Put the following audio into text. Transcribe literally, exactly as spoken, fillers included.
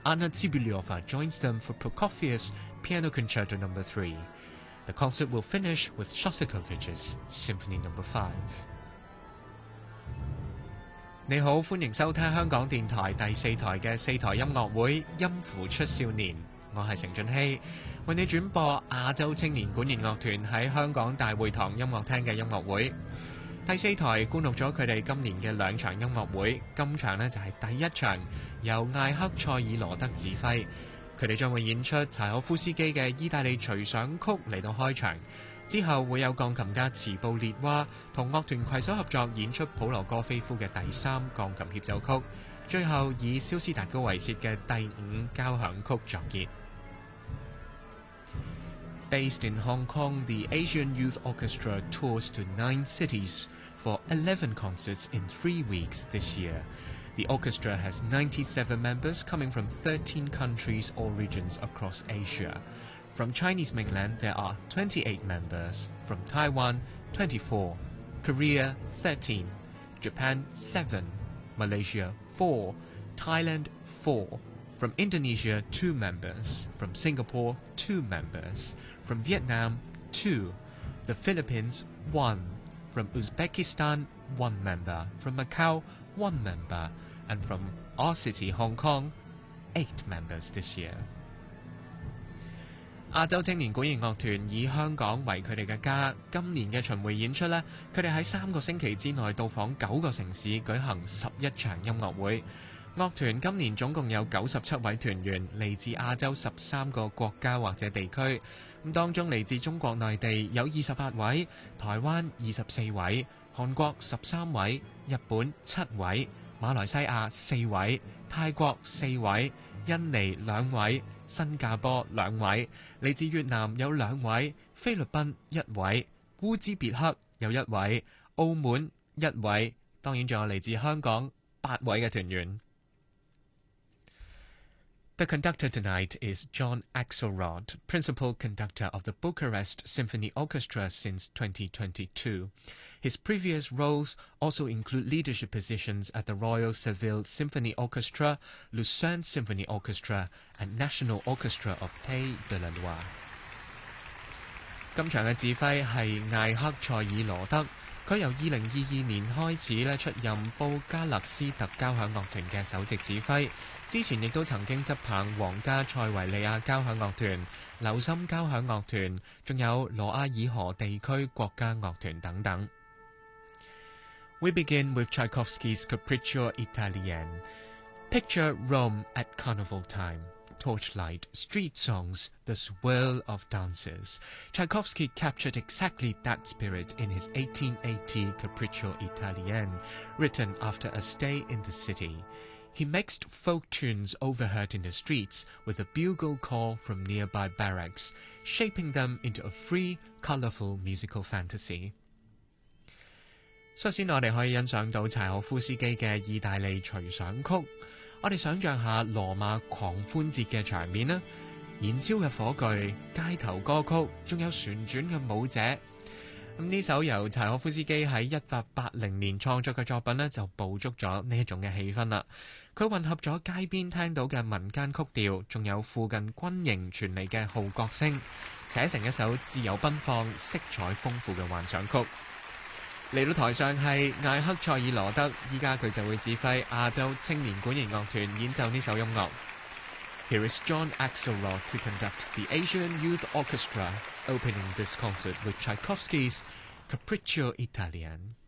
Anna Tsibuliova joins them for Prokofiev's Piano Concerto Number Three. The concert will finish with Shostakovich's Symphony Number Five. 你好，歡迎收聽香港電台第四台嘅四台音樂會《音符出少年》，我係程俊熙，為你轉播亞洲青年管弦樂團喺香港大會堂音樂廳嘅音樂會。第四台灌錄咗佢哋今年嘅兩場音樂會，今場呢就係第一場，由艾克塞爾羅德指揮，佢哋將會演出柴可夫斯基嘅意大利隨想曲嚟到開場。之後會有鋼琴家茨布列娃同樂團攜手合作演出普羅戈菲夫嘅第三鋼琴協奏曲，最後以蕭斯達高維切嘅第五交響曲作結。Based in Hong Kong, the Asian Youth Orchestra tours to nine cities for eleven concerts in three weeks this year. The orchestra has ninety-seven members coming from thirteen countries or regions across Asia. From Chinese mainland, there are twenty-eight members. From Taiwan, twenty-four. Korea, thirteen. Japan, seven. Malaysia, four. Thailand, four. From Indonesia, two members. From Singapore, two members. From Vietnam, two. The Philippines, one. From Uzbekistan, one member. From Macau, one member. And from our city, Hong Kong, eight members this year. 亞洲青年管弦樂團以香港為佢哋嘅家，今年嘅巡迴演出呢，佢哋喺三個星期之內到訪九個城市，舉行十一場音樂會。樂團今年總共有九十七位團員，嚟自亞洲十三個國家或者地區。咁當中嚟自中國內地有二十八位，台灣二十四位，韓國十三位，日本七位，馬來西亞四位，泰國四位，印尼兩位，新加坡兩位，嚟自越南有兩位，菲律賓一位，烏茲別克有一位，澳門一位，當然仲有嚟自香港八位嘅團員。The conductor tonight is John Axelrod, principal conductor of the Bucharest Symphony Orchestra since twenty twenty-two. His previous roles also include leadership positions at the Royal Seville Symphony Orchestra, Lucerne Symphony Orchestra, and National Orchestra of Pays de la Loire. 今場嘅指揮係艾克塞爾羅德，佢由二零二二年開始咧出任布加勒斯特交響樂團嘅首席指揮，之前亦都曾經執棒皇家塞維利亞交響樂團、留心交響樂團，仲有羅亞爾河地區國家樂團等等。We begin with Tchaikovsky's Capriccio Italien. Picture Rome at carnival time. Torchlight, street songs, the swirl of dances. Tchaikovsky captured exactly that spirit in his eighteen eighty Capriccio Italien, written after a stay in the city. He mixed folk tunes overheard in the streets with a bugle call from nearby barracks, shaping them into a free, colourful musical fantasy. 率先我哋可以欣賞到柴可夫斯基嘅意大利隨想曲。我哋想像下羅馬狂歡節嘅場面啦，燃燒嘅火炬、街頭歌曲，仲有旋轉嘅舞者。咁呢首由柴可夫斯基喺一八八零年創作嘅作品呢，就捕捉咗呢一種嘅氣氛啦。佢混合咗街邊聽到嘅民間曲調，仲有附近軍營傳嚟嘅號角聲，寫成一首自由奔放、色彩豐富嘅幻想曲。嚟到台上係艾克塞爾羅德，依家佢就會指揮亞洲青年管弦樂團演奏呢首音樂。Here is John Axelrod to conduct the Asian Youth Orchestra, opening this concert with Tchaikovsky's Capriccio Italien.